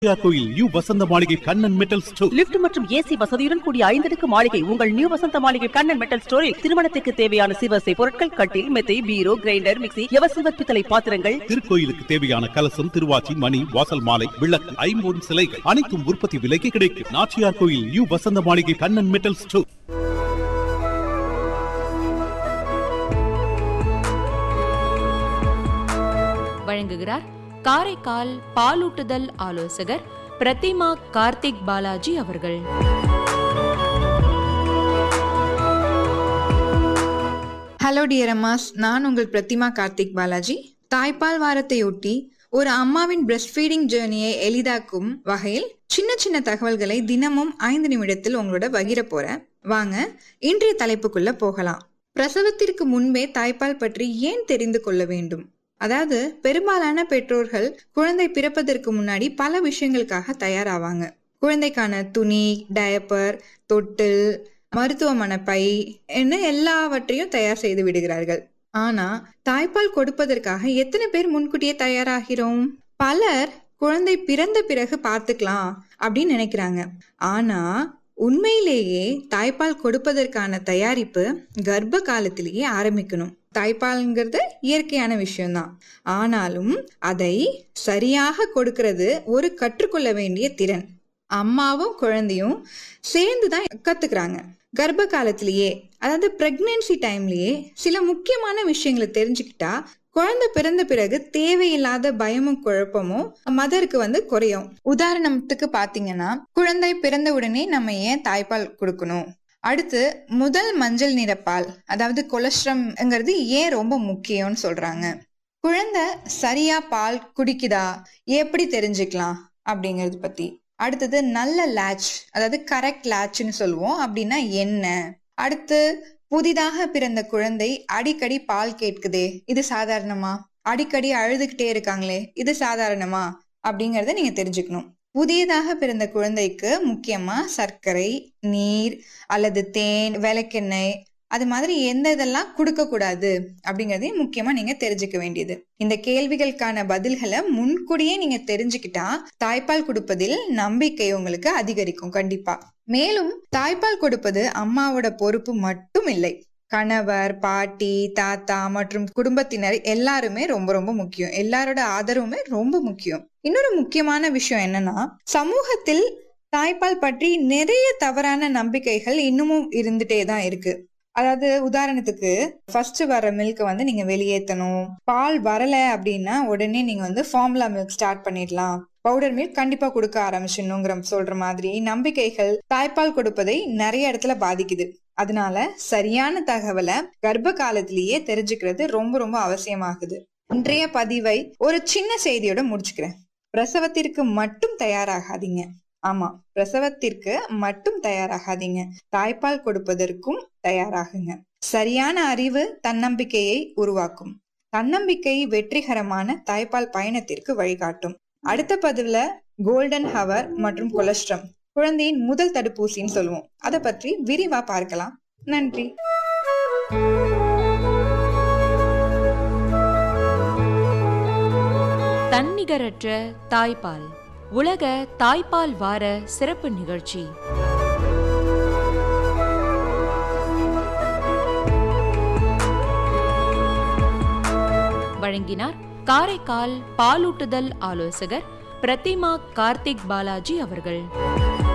கோயில் நியூ வசந்த மாளிகை Kannan metal store. Lift மற்றும் ஏசி வசதியுடன் கூடிய 5 அடுக்கு மாளிகை உங்கள் நியூ வசந்த மாளிகை கண்ணன் மெட்டல் ஸ்டோரில் திருமணத்துக்கு தேவையான சிவசை பொருட்கள், கட்டில், மெத்தை, பீரோ, கிரைண்டர், மிக்ஸி, எவசில்வர் பித்தளை பாத்திரங்கள், திருக்கோயிலுக்கு தேவையான கலசம், திருவாச்சி, மணி, வாசல் மாலை, விளக்கு, ஐம்பொன் சிலைகள் அனைத்தும் உற்பத்தி விலைக்கு கிடைக்கும். நாச்சியார் கோயில் நியூ வசந்த மாளிகை கண்ணன் மெட்டல் ஸ்டோர். வழங்குகிறார் காரைக்கால் பாலூட்டுதல் ஆலோசகர் பிரதிமா கார்த்திக் பாலாஜி அவர்கள். ஹலோ டியர் அம்மாஸ், நான் உங்கள் பிரதிமா கார்த்திக் பாலாஜி. தாய்ப்பால் வாரத்தையொட்டி ஒரு அம்மாவின் பிரஸ்ட் ஃபீடிங் ஜேர்னியை எளிதாக்கும் வகையில் சின்ன சின்ன தகவல்களை தினமும் 5 நிமிடத்தில் உங்களோட பகிர போறேன். வாங்க இன்றைய தலைப்புக்குள்ள போகலாம். பிரசவத்திற்கு முன்பே தாய்ப்பால் பற்றி ஏன் தெரிந்து கொள்ள வேண்டும்? அதாவது பெரும்பாலான பெற்றோர்கள் குழந்தை பிறப்பதற்கு முன்னாடி பல விஷயங்களுக்காக தயாராவாங்க. குழந்தைக்கான துணி, டயப்பர், தொட்டில், மருத்துவமனை பை என்ன எல்லாவற்றையும் தயார் செய்து விடுகிறார்கள். ஆனா தாய்ப்பால் கொடுப்பதற்காக எத்தனை பேர் முன்கூட்டியே தயாராகிறோம்? பலர் குழந்தை பிறந்த பிறகு பார்த்துக்கலாம் அப்படின்னு நினைக்கிறாங்க. ஆனா உண்மையிலேயே தாய்ப்பால் கொடுப்பதற்கான தயாரிப்பு கர்ப்ப காலத்திலேயே ஆரம்பிக்கணும். தாய்ப்பால்ங்கிறது இயற்கையான விஷயம்தான். ஆனாலும் அதை சரியாக கொடுக்கிறது ஒரு கற்றுக்கொள்ள வேண்டிய திறன். அம்மாவும் குழந்தையும் சேர்ந்துதான் கத்துக்கிறாங்க. கர்ப்ப காலத்திலேயே, அதாவது பிரெக்னன்சி டைம்லயே சில முக்கியமான விஷயங்களை தெரிஞ்சுக்கிட்டா குழந்தை பிறந்த பிறகு தேவையில்லாத பயமும் குழப்பமும் மதருக்கு குறையும். உதாரணத்துக்கு பாத்தீங்கன்னா, குழந்தை பிறந்த உடனே நம்ம ஏன் தாய்ப்பால் கொடுக்கணும்? அடுத்து முதல் மஞ்சள் நிறப்பால், அதாவது கொலஸ்ட்ரம்ங்கிறது ஏன் ரொம்ப முக்கியம்னு சொல்றாங்க. குழந்தை சரியா பால் குடிக்குதா எப்படி தெரிஞ்சுக்கலாம் அப்படிங்கறது பத்தி. அடுத்தது நல்ல லேட்ச், அதாவது கரெக்ட் லேட்ச்னு சொல்லுவோம். அப்படின்னா என்ன? அடுத்து புதிதாக பிறந்த குழந்தை அடிக்கடி பால் கேட்குதே, இது சாதாரணமா? அடிக்கடி அழுதுகிட்டே இருக்காங்களே, இது சாதாரணமா? அப்படிங்கறத நீங்க தெரிஞ்சுக்கணும். புதியதாக பிறந்த குழந்தைக்கு முக்கியமா சர்க்கரை, நீர் அல்லது தேன், விளக்கெண்ணெய் அது மாதிரி எந்த இதெல்லாம் கொடுக்க கூடாது அப்படிங்கறதையும் முக்கியமா நீங்க தெரிஞ்சுக்க வேண்டியது. இந்த கேள்விகளுக்கான பதில்களை முன்கூடியே நீங்க தெரிஞ்சுக்கிட்டா தாய்ப்பால் கொடுப்பதில் நம்பிக்கை உங்களுக்கு அதிகரிக்கும் கண்டிப்பா. மேலும் தாய்ப்பால் கொடுப்பது அம்மாவோட பொறுப்பு மட்டும் இல்லை. கணவர், பாட்டி, தாத்தா மற்றும் குடும்பத்தினர் எல்லாருமே ரொம்ப ரொம்ப முக்கியம். எல்லாரோட ஆதரவுமே ரொம்ப முக்கியம். இன்னொரு முக்கியமான விஷயம் என்னன்னா, சமூகத்தில் தாய்ப்பால் பற்றி நிறைய தவறான நம்பிக்கைகள் இன்னமும் இருந்துட்டே தான் இருக்கு. அதாவது உதாரணத்துக்கு, ஃபர்ஸ்ட் வர மில்க் நீங்க வெளியேற்றணும், பால் வரல அப்படின்னா உடனே நீங்க ஃபார்முலா மில்க் ஸ்டார்ட் பண்ணிடலாம், பவுடர் மில்க் கண்டிப்பா கொடுக்க ஆரம்பிச்சிடணுங்கிற சொல்ற மாதிரி நம்பிக்கைகள் தாய்ப்பால் கொடுப்பதை நிறைய இடத்துல பாதிக்குது. அதனால சரியான தகவலை கர்ப்ப காலத்திலேயே தெரிஞ்சுக்கிறது ரொம்ப ரொம்ப அவசியமாகுது. இன்றைய பதிவை ஒரு சின்ன செய்தியோட முடிச்சுக்கிறேன். பிரசவத்திற்கு மட்டும் தயாராகாதீங்க. ஆமா, பிரசவத்திற்கு மட்டும் தயாராகாதீங்க, தாய்ப்பால் கொடுப்பதற்கும் தயாராகுங்க. சரியான அறிவு தன்னம்பிக்கையை உருவாக்கும். தன்னம்பிக்கை வெற்றிகரமான தாய்ப்பால் பயணத்திற்கு வழிகாட்டும். அடுத்த பதிவுல கோல்டன் ஹவர் மற்றும் கொலஸ்ட்ரம், குழந்தையின் முதல் தடுப்பூசின்னு சொல்லுவோம், அதை பற்றி விரிவா பார்க்கலாம். நன்றி. தன்னிகரற்ற தாய்ப்பால் உலக தாய்ப்பால் வார சிறப்பு நிகழ்ச்சி. வழங்கினார் காரைக்கால் பாலூட்டுதல் ஆலோசகர் பிரதிமா கார்த்திக் பாலாஜி அவர்கள்.